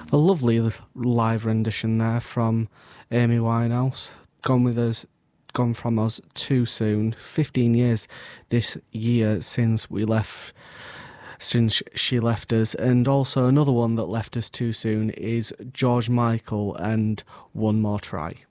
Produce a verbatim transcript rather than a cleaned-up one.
A lovely live rendition there from Amy Winehouse. Gone with us, gone from us too soon. Fifteen years this year since we left, since she left us. And also another one that left us too soon is George Michael and One More Try.